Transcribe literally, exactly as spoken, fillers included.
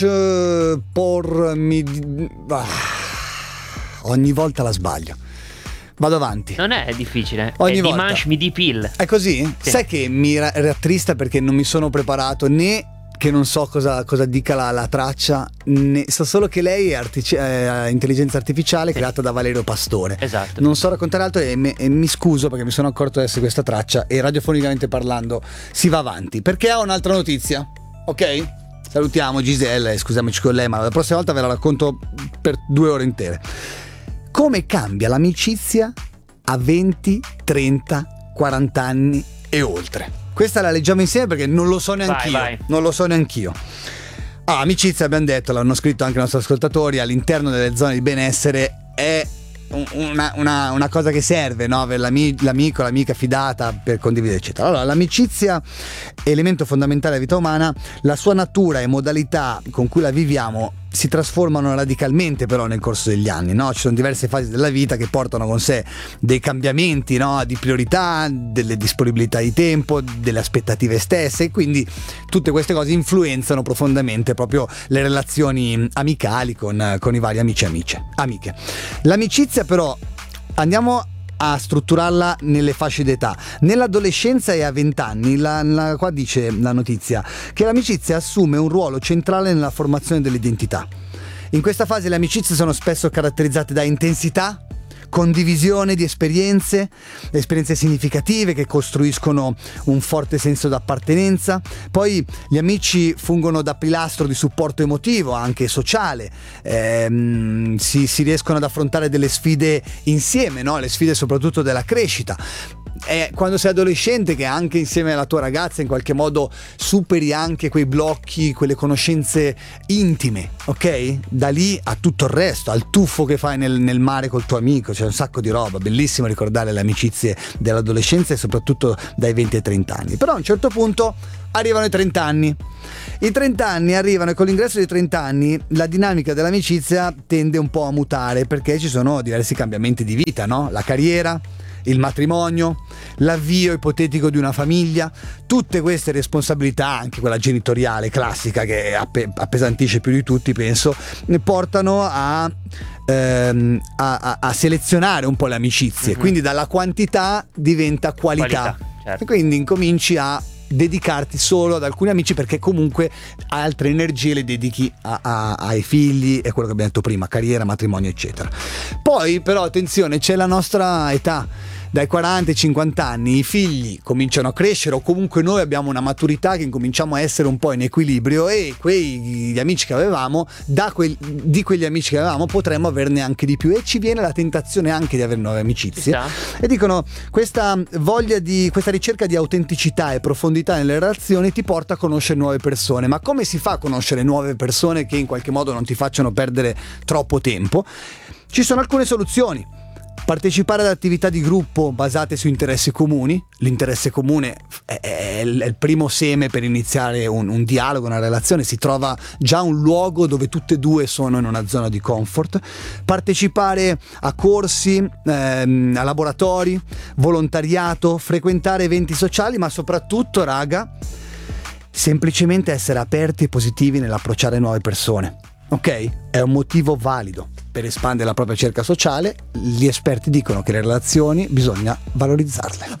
uh, pormi ah, ogni volta la sbaglio. Vado avanti. Non è difficile. Ogni è volta. Dimanche Midi Pil. È così? Sì. Sai che mi ra- rattrista perché non mi sono preparato, né che non so cosa, cosa dica la, la traccia, né, so solo che lei è artici- eh, intelligenza artificiale, sì, creata da Valerio Pastore. Esatto. Non so raccontare altro e, me- e mi scuso perché mi sono accorto adesso di questa traccia e radiofonicamente parlando si va avanti. Perché ho un'altra notizia, ok? Salutiamo Giselle, scusiamoci con lei, ma la prossima volta ve la racconto per due ore intere. Come cambia l'amicizia a venti, trenta, quaranta anni e oltre? Questa la leggiamo insieme perché non lo so neanch'io. Vai, vai. Non lo so neanch'io. Ah, amicizia, abbiamo detto, l'hanno scritto anche i nostri ascoltatori, all'interno delle zone di benessere è una, una, una cosa che serve, no? Avere l'ami- l'amico, l'amica fidata per condividere, eccetera. Allora, l'amicizia è elemento fondamentale della vita umana, la sua natura e modalità con cui la viviamo si trasformano radicalmente però nel corso degli anni, no? Ci sono diverse fasi della vita che portano con sé dei cambiamenti, no? Di priorità, delle disponibilità di tempo, delle aspettative stesse, e quindi tutte queste cose influenzano profondamente proprio le relazioni amicali con, con i vari amici e amiche. amiche. L'amicizia però, andiamo a strutturarla nelle fasce d'età. Nell'adolescenza e a venti anni, la, la, qua dice la notizia che l'amicizia assume un ruolo centrale nella formazione dell'identità. In questa fase le amicizie sono spesso caratterizzate da intensità, condivisione di esperienze, esperienze significative che costruiscono un forte senso d'appartenenza. Poi gli amici fungono da pilastro di supporto emotivo, anche sociale, ehm, si, si riescono ad affrontare delle sfide insieme, no? Le sfide soprattutto della crescita. È quando sei adolescente che anche insieme alla tua ragazza in qualche modo superi anche quei blocchi, quelle conoscenze intime, ok? Da lì a tutto il resto, al tuffo che fai nel, nel mare col tuo amico, c'è un sacco di roba, bellissimo ricordare le amicizie dell'adolescenza e soprattutto dai venti ai trenta anni. Però a un certo punto arrivano i trenta anni. I trenta anni arrivano e con l'ingresso dei trenta anni la dinamica dell'amicizia tende un po' a mutare perché ci sono diversi cambiamenti di vita, no? La carriera, il matrimonio, l'avvio ipotetico di una famiglia, tutte queste responsabilità, anche quella genitoriale classica che app- appesantisce più di tutti, penso, ne portano a, ehm, a, a, a selezionare un po' le amicizie. Mm-hmm. Quindi dalla quantità diventa qualità, qualità, certo. E quindi incominci a dedicarti solo ad alcuni amici perché comunque altre energie le dedichi a, a, ai figli e quello che abbiamo detto prima, carriera, matrimonio eccetera. Poi però attenzione, c'è la nostra età, dai quaranta ai cinquanta anni i figli cominciano a crescere o comunque noi abbiamo una maturità che incominciamo a essere un po' in equilibrio e quegli amici che avevamo, da quel, di quegli amici che avevamo potremmo averne anche di più e ci viene la tentazione anche di avere nuove amicizie. E dicono questa voglia di questa ricerca di autenticità e profondità nelle relazioni ti porta a conoscere nuove persone. Ma come si fa a conoscere nuove persone che in qualche modo non ti facciano perdere troppo tempo? Ci sono alcune soluzioni. Partecipare ad attività di gruppo basate su interessi comuni. L'interesse comune è, è il primo seme per iniziare un, un dialogo, una relazione. Si trova già un luogo dove tutte e due sono in una zona di comfort. Partecipare a corsi, ehm, a laboratori, volontariato, frequentare eventi sociali, ma soprattutto, raga, semplicemente essere aperti e positivi nell'approcciare nuove persone. Ok? È un motivo valido per espandere la propria cerca sociale. Gli esperti dicono che le relazioni bisogna valorizzarle.